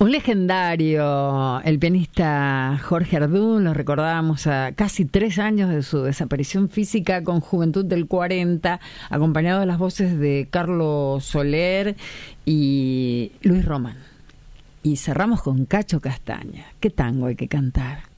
Un legendario, el pianista Jorge Ardú, lo recordábamos a casi 3 años de su desaparición física con Juventud del 40, acompañado de las voces de Carlos Soler y Luis Román. Y cerramos con Cacho Castaña. ¿Qué tango hay que cantar?